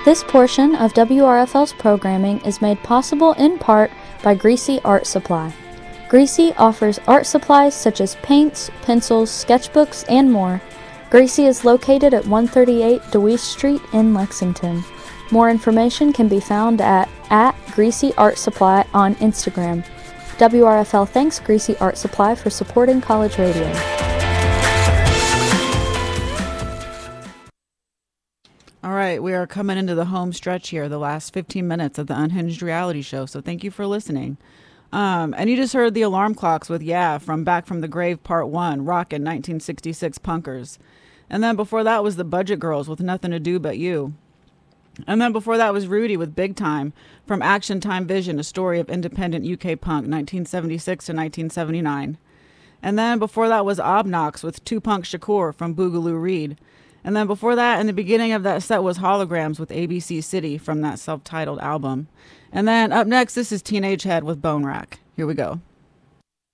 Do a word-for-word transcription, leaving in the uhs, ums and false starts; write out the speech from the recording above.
This portion of W R F L's programming is made possible in part by Greasy Art Supply. Greasy offers art supplies such as paints, pencils, sketchbooks, and more. Greasy is located at one thirty-eight DeWeese Street in Lexington. More information can be found at, at Greasy Art Supply on Instagram. W R F L thanks Greasy Art Supply for supporting college radio. All right, we are coming into the home stretch here, the last fifteen minutes of the Unhinged Reality Show, so thank you for listening. Um, and you just heard the Alarm Clocks with Yeah from Back from the Grave Part one, Rockin' nineteen sixty-six Punkers. And then before that was the Budget Girls with Nothing to Do But You. And then before that was Rudy with Big Time from Action Time Vision, a story of independent U K punk, nineteen seventy-six to nineteen seventy-nine. And then before that was Obnox with Tupac Shakur from Boogaloo Reed. And then before that, in the beginning of that set was Holograms with A B C City from that self-titled album. And then up next, this is Teenage Head with Bone Rack. Here we go.